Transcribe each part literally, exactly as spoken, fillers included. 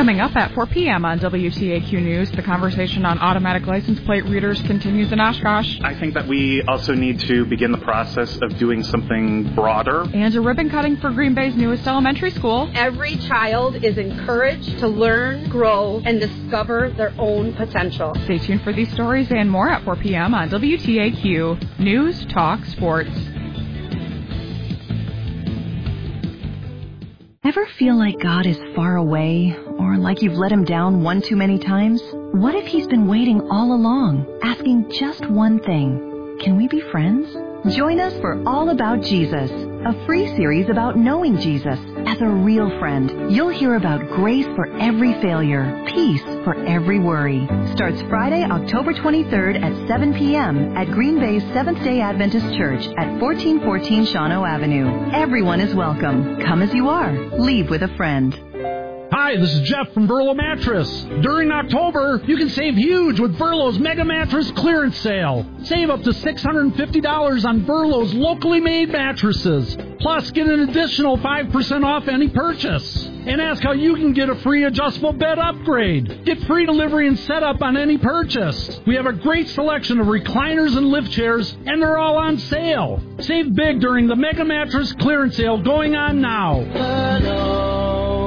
Coming up at four p.m. on W T A Q News, the conversation on automatic license plate readers continues in Oshkosh. I think that we also need to begin the process of doing something broader. And a ribbon cutting for Green Bay's newest elementary school. Every child is encouraged to learn, grow, and discover their own potential. Stay tuned for these stories and more at four p.m. on W T A Q News Talk Sports. Ever feel like God is far away, or like you've let him down one too many times? What if he's been waiting all along, asking just one thing? Can we be friends? Join us for All About Jesus, a free series about knowing Jesus as a real friend. You'll hear about grace for every failure, peace for every worry. Starts Friday, October twenty-third at seven p.m. at Green Bay's Seventh-day Adventist Church at fourteen fourteen Shawano Avenue. Everyone is welcome. Come as you are. Leave with a friend. Hi, this is Jeff from Verlo Mattress. During October, you can save huge with Verlo's Mega Mattress Clearance Sale. Save up to six hundred fifty dollars on Verlo's locally made mattresses. Plus, get an additional five percent off any purchase. And ask how you can get a free adjustable bed upgrade. Get free delivery and setup on any purchase. We have a great selection of recliners and lift chairs, and they're all on sale. Save big during the Mega Mattress Clearance Sale going on now. Hello.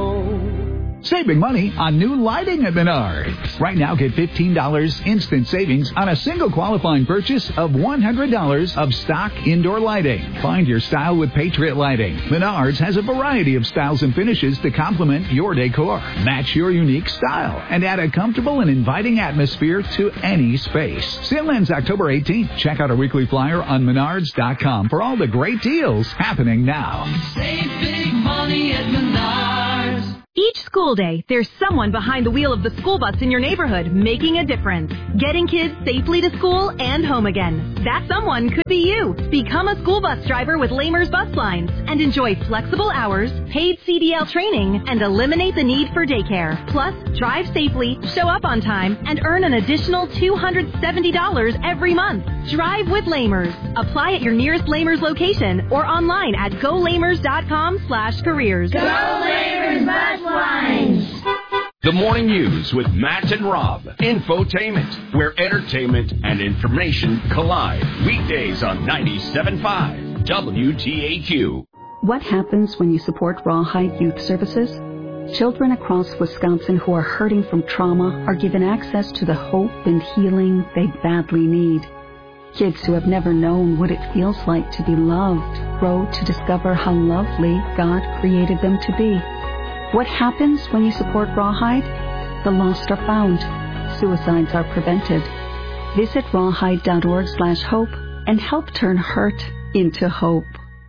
Saving money on new lighting at Menards. Right now, get fifteen dollars instant savings on a single qualifying purchase of one hundred dollars of stock indoor lighting. Find your style with Patriot Lighting. Menards has a variety of styles and finishes to complement your decor. Match your unique style and add a comfortable and inviting atmosphere to any space. Sale ends October eighteenth. Check out our weekly flyer on menards dot com for all the great deals happening now. Save big money at Menards. Each school day, there's someone behind the wheel of the school bus in your neighborhood making a difference, getting kids safely to school and home again. That someone could be you. Become a school bus driver with Lamers Bus Lines and enjoy flexible hours, paid C D L training, and eliminate the need for daycare. Plus, drive safely, show up on time, and earn an additional two hundred seventy dollars every month. Drive with Lamers. Apply at your nearest Lamers location or online at go lamers dot com slash careers. Go Lamers Bus Lines. The Morning News with Matt and Rob. Infotainment, where entertainment and information collide. Weekdays on ninety-seven point five W T A Q. What happens when you support Rawhide Youth Services? Children across Wisconsin who are hurting from trauma are given access to the hope and healing they badly need. Kids who have never known what it feels like to be loved grow to discover how lovely God created them to be. What happens when you support Rawhide? The lost are found. Suicides are prevented. Visit rawhide dot org slash hope and help turn hurt into hope.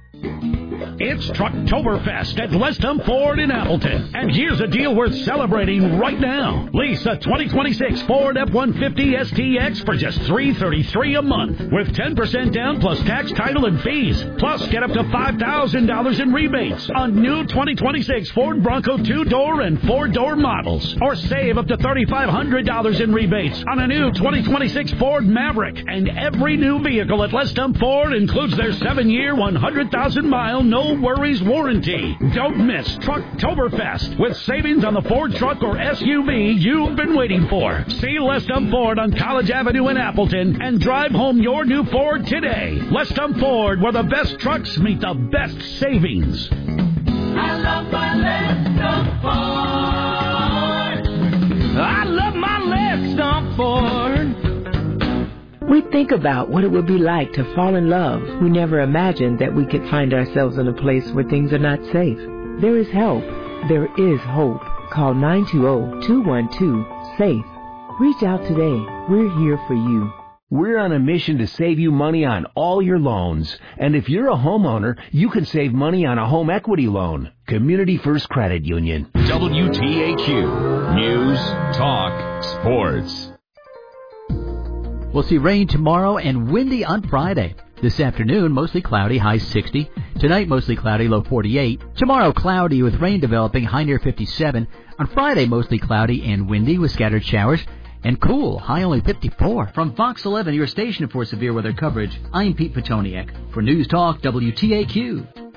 It's Trucktoberfest at Lestham Ford in Appleton. And here's a deal worth celebrating right now. Lease a twenty twenty-six Ford F one fifty S T X for just three hundred thirty-three dollars a month with ten percent down plus tax, title, and fees. Plus, get up to five thousand dollars in rebates on new twenty twenty-six Ford Bronco two-door and four-door models. Or save up to three thousand five hundred dollars in rebates on a new twenty twenty-six Ford Maverick. And every new vehicle at Lestham Ford includes their seven-year, one hundred thousand mile no worries warranty. Don't miss Trucktoberfest with savings on the Ford truck or S U V you've been waiting for. See Lestham Ford on College Avenue in Appleton and drive home your new Ford today. Lestham Ford, where the best trucks meet the best savings. I love my Lestham Ford. I love my Lestham Ford. We think about what it would be like to fall in love. We never imagined that we could find ourselves in a place where things are not safe. There is help. There is hope. Call nine two zero, two one two, SAFE. Reach out today. We're here for you. We're on a mission to save you money on all your loans. And if you're a homeowner, you can save money on a home equity loan. Community First Credit Union. W T A Q. News, Talk, Sports. We'll see rain tomorrow and windy on Friday. This afternoon, mostly cloudy, high sixty. Tonight, mostly cloudy, low forty-eight. Tomorrow, cloudy with rain developing, high near fifty-seven. On Friday, mostly cloudy and windy with scattered showers. And cool, high only fifty-four. From Fox eleven, your station for severe weather coverage, I'm Pete Petoniak. For News Talk, W T A Q.